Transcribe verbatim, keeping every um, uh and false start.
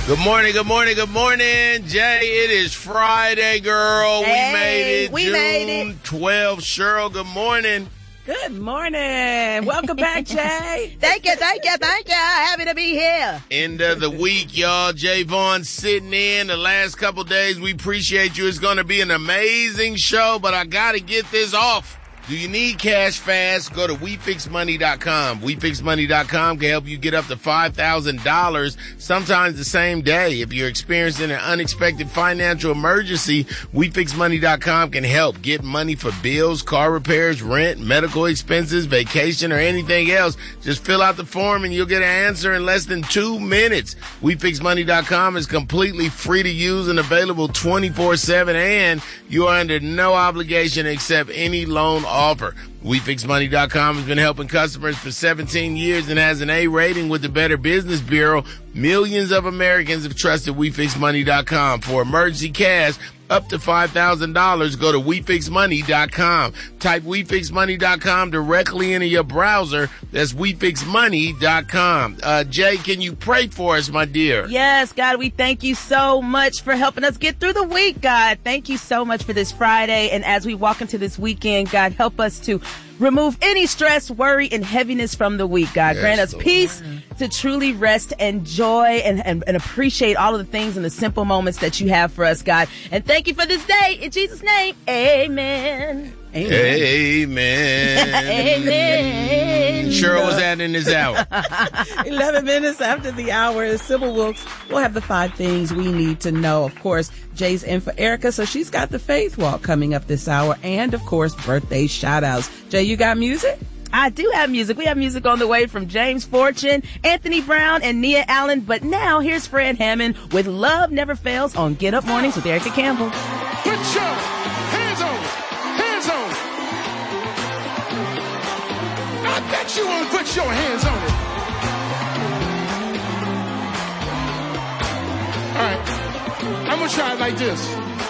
Good morning, good morning, good morning. Jay, it is Friday, girl. Hey, we made it. we June made it. twelfth. Cheryl, good morning. Good morning. Welcome back, Jay. Thank you, thank you, thank you. Happy to be here. End of the week, y'all. Jay Vaughn sitting in the last couple days. We appreciate you. It's going to be an amazing show, but I got to get this off. Do you need cash fast? Go to we fix money dot com. we fix money dot com can help you get up to five thousand dollars, sometimes the same day. If you're experiencing an unexpected financial emergency, we fix money dot com can help get money for bills, car repairs, rent, medical expenses, vacation, or anything else. Just fill out the form and you'll get an answer in less than two minutes. we fix money dot com is completely free to use and available twenty-four seven, and you are under no obligation to accept any loan offer. we fix money dot com has been helping customers for seventeen years and has an A rating with the Better Business Bureau. Millions of Americans have trusted we fix money dot com for emergency cash up to five thousand dollars. Go to we fix money dot com. Type we fix money dot com directly into your browser. That's we fix money dot com. Uh, Jay, can you pray for us, my dear? Yes, God, we thank you so much for helping us get through the week, God. Thank you so much for this Friday. And as we walk into this weekend, God, help us to remove any stress, worry, and heaviness from the week, God. Yes, Grant us Lord. peace to truly rest and joy and, and, and appreciate all of the things and the simple moments that you have for us, God. And thank you for this day. In Jesus' name, amen. Amen. Amen. Cheryl, what's happening this hour? eleven minutes after the hour, Sybil Wilkes will have the five things we need to know. Of course, Jay's in for Erica, so she's got the Faith Walk coming up this hour. And, of course, birthday shout-outs. Jay, you got music? I do have music. We have music on the way from James Fortune, Anthony Brown, and Nia Allen. But now, here's Fred Hammond with Love Never Fails on Get Up Mornings with Erica Campbell. Put your hands on it. Hands on it. I bet you won't put your hands on it. All right. I'm going to try it like this.